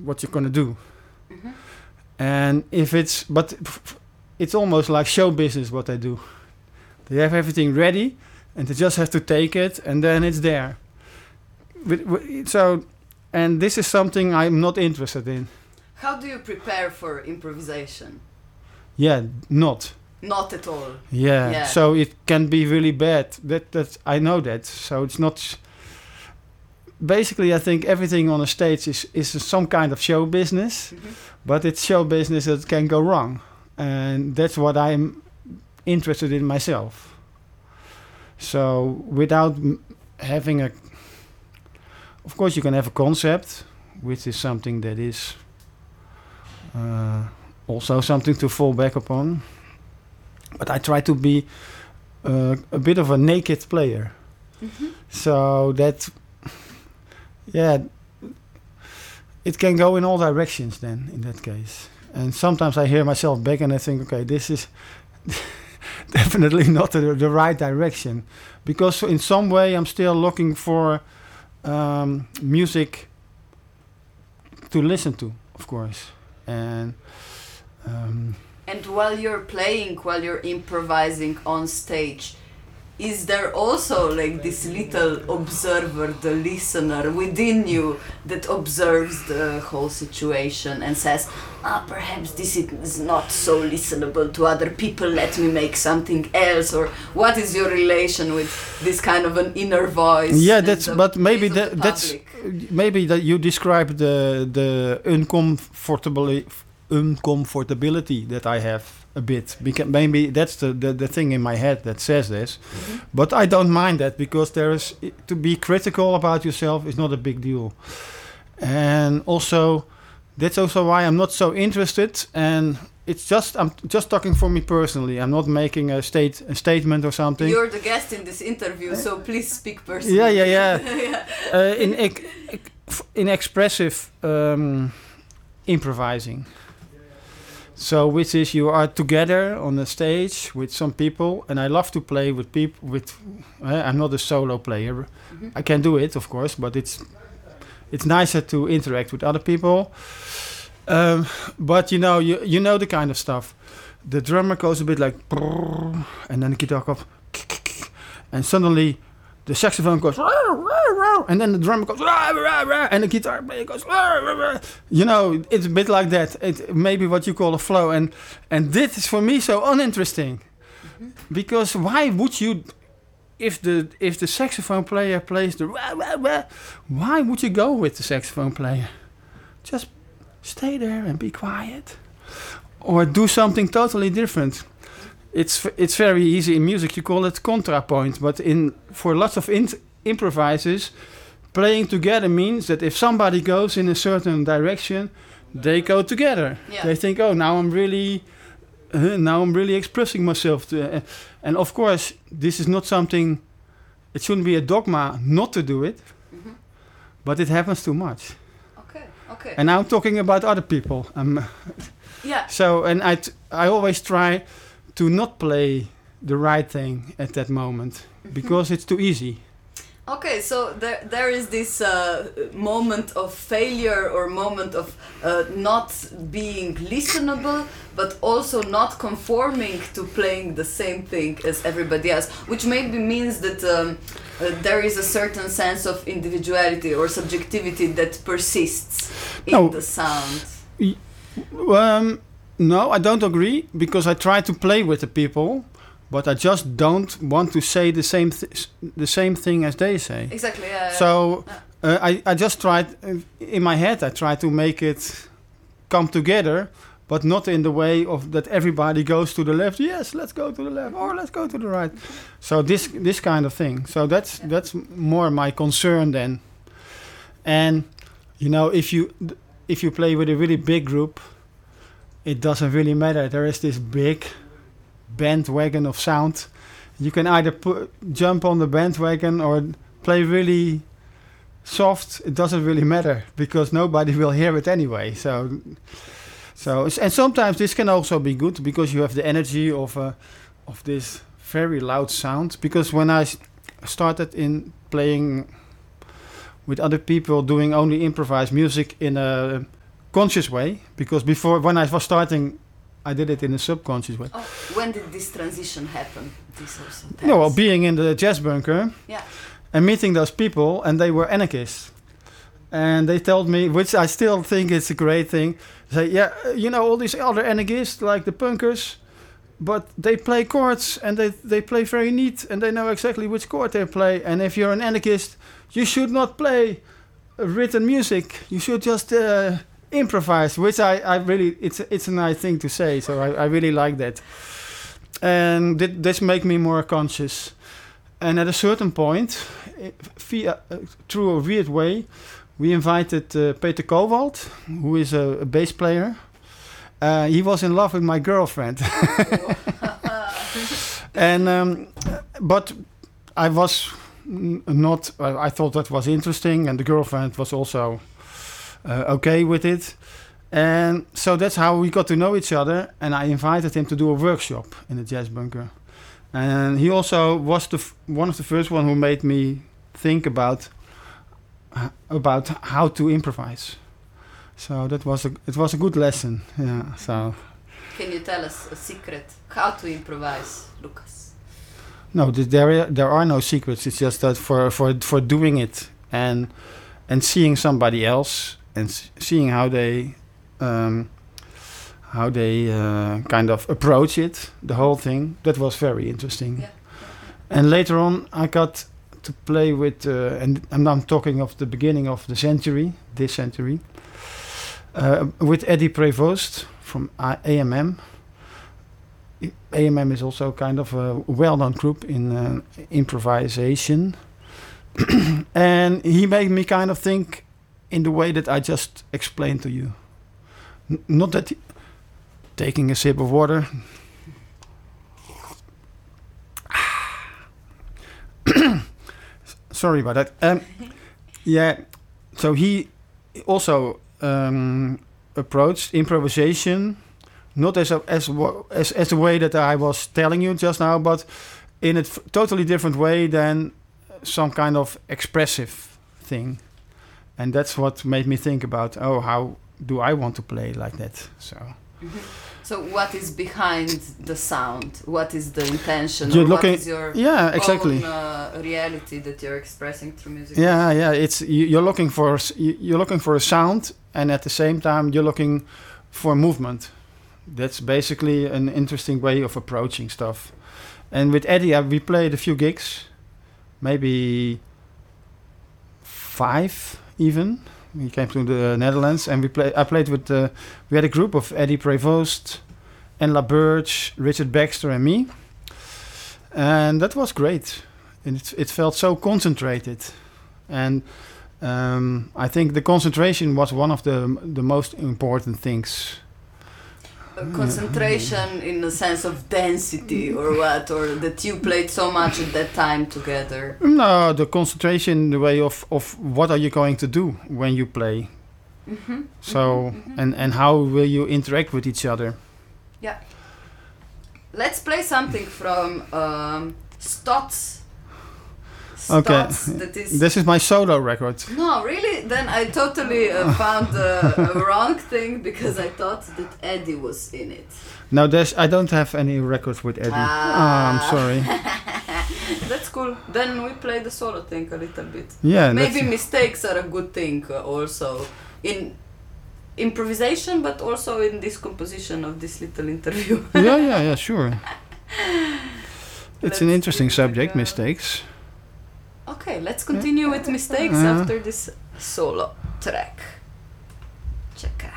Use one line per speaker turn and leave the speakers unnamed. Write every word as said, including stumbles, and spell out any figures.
what you're gonna do. Mm-hmm. And if it's, but it's almost like show business what they do. They have everything ready, and they just have to take it, and then it's there. With, with, so, and this is something I'm not interested in.
How do you prepare for improvisation?
Yeah, not.
Not at all.
Yeah.
yeah.
So it can be really bad. That that I know that. So it's not. Basically, I think everything on a stage is is some kind of show business, mm-hmm. but it's show business that can go wrong, and that's what I'm interested in myself. So without m- having a, of course, you can have a concept, which is something that is uh, also something to fall back upon. But I try to be uh, a bit of a naked player, mm-hmm. so that, yeah, it can go in all directions then, in that case. And sometimes I hear myself back and I think, okay, this is definitely not the, the right direction. Because in some way I'm still looking for um, music to listen to, of course. And... Um,
And while you're playing, while you're improvising on stage, is there also like this little observer, the listener within you that observes the whole situation and says, ah, perhaps this is not so listenable to other people, let me make something else? Or what is your relation with this kind of an inner voice?
Yeah, that's, but maybe that, that's, maybe that you describe the, the uncomfortable uncomfortability that I have a bit, because maybe that's the, the, the thing in my head that says this, mm-hmm. but I don't mind that, because there is, to be critical about yourself is not a big deal. And also that's also why I'm not so interested, and it's just, I'm just talking for me personally, I'm not making a state a statement or something.
You're the guest in this interview, so please speak personally.
Yeah, yeah, yeah. yeah. Uh, in ec- in expressive um, improvising. So, which is you are together on the stage with some people, and I love to play with people. With uh, I'm not a solo player. Mm-hmm. I can do it, of course, but it's it's nicer to interact with other people. Um, but you know, you you know the kind of stuff. The drummer goes a bit like, and then the guitar goes, and suddenly the saxophone goes, and then the drummer goes, and the guitar player goes, you know, it's a bit like that. It maybe what you call a flow, and and this is for me so uninteresting, mm-hmm. because why would you, if the if the saxophone player plays the, why would you go with the saxophone player? Just stay there and be quiet, or do something totally different. It's it's very easy in music. You call it contrapoint, but in for lots of in, improvisers, playing together means that if somebody goes in a certain direction, they go together. Yeah. They think, oh, now I'm really, uh, now I'm really expressing myself. To, uh, and of course, this is not something. It shouldn't be a dogma not to do it, mm-hmm. but it happens too much.
Okay, okay.
And now I'm talking about other people. Um,
yeah.
So, and I, t- I always try to not play the right thing at that moment, because it's too easy.
Okay, so there there is this uh, moment of failure or moment of uh, not being listenable, but also not conforming to playing the same thing as everybody else, which maybe means that um, uh, there is a certain sense of individuality or subjectivity that persists in no. the sound.
Y- um, no, I don't agree, because I try to play with the people. But I just don't want to say the same th- the same thing as they say.
Exactly. Yeah.
So
yeah.
Uh, I I just tried uh, in my head. I try to make it come together, but not in the way of that everybody goes to the left. Yes, let's go to the left, or let's go to the right. So this this kind of thing. So that's yeah. that's more my concern then. And you know, if you if you play with a really big group, it doesn't really matter. There is this big bandwagon of sound. You can either pu- jump on the bandwagon or play really soft. It doesn't really matter, because nobody will hear it anyway. So, so and sometimes this can also be good, because you have the energy of a, of this very loud sound. Because when I started in playing with other people, doing only improvised music in a conscious way, because before, when I was starting, I did it in a subconscious way.
Oh, when did this transition happen? This also
No, well, being in the jazz bunker,
yeah,
and meeting those people, and they were anarchists. And they told me, which I still think is a great thing, say, yeah, you know, all these other anarchists, like the punkers, but they play chords, and they, they play very neat, and they know exactly which chord they play. And if you're an anarchist, you should not play written music. You should just uh, improvise, which I, I really, it's, it's a nice thing to say, so I, I really like that. And th- this make me more conscious. And at a certain point, via, uh, through a weird way, we invited uh, Peter Kowald, who is a, a bass player. Uh, he was in love with my girlfriend. and um, But I was n- not, uh, I thought that was interesting, and the girlfriend was also uh, okay with it. And so that's how we got to know each other, and I invited him to do a workshop in the jazz bunker. And he also was the f- one of the first one who made me think about uh, about how to improvise. So that was a it was a good lesson. Yeah. So.
Can you tell us a secret how to improvise, Lucas?
No, th- there there are no secrets. It's just that for for for doing it and and seeing somebody else and s- seeing how they. Um, how they uh, kind of approach it, the whole thing. That was very interesting.
Yeah.
And later on, I got to play with, uh, and I'm I'm talking of the beginning of the century, this century, uh, with Eddie Prevost from A M M. A M M is also kind of a well-known group in uh, improvisation. And he made me kind of think in the way that I just explained to you. N- not that... He, taking a sip of water. Sorry about that. Um, yeah, so he also um, approached improvisation, not as a as, wa- as as a way that I was telling you just now, but in a f- totally different way than some kind of expressive thing, and that's what made me think about, oh, how do I want to play like that? So.
Mm-hmm. So what is behind the sound? What is the intention?
You're
or
looking,
what is your
yeah, exactly.
own uh, reality that you're expressing through music?
Yeah, yeah. It's you, you're looking for s- you- you're looking for a sound, and at the same time you're looking for movement. That's basically an interesting way of approaching stuff. And with Eddie, uh, we played a few gigs, maybe five even. We came to the Netherlands, and we play. I played with. Uh, we had a group of Eddie Prevost, and La Birch, Richard Baxter, and me, and that was great. And it it felt so concentrated, and um, I think the concentration was one of the the most important things.
Uh, concentration in the sense of density, or what, or that you played so much at that time together.
No, the concentration, the way of, of what are you going to do when you play.
Mm-hmm.
So,
mm-hmm.
and, and how will you interact with each other?
Yeah. Let's play something from um, Stotts.
Okay,
Stotts, that is
this is my solo record.
No, really? Then I totally uh, found uh, a wrong thing, because I thought that Eddie was in it.
No, there's I don't have any records with Eddie.
Ah.
Oh, I'm sorry.
That's cool. Then we play the solo thing a little bit.
Yeah,
Maybe
that's-
mistakes are a good thing uh, also in improvisation, but also in this composition of this little interview.
yeah, yeah, yeah, sure. It's
Let's
an interesting
give it a
subject,
go.
mistakes.
Okay, let's continue with mistakes
Uh.
after this solo track. Check out.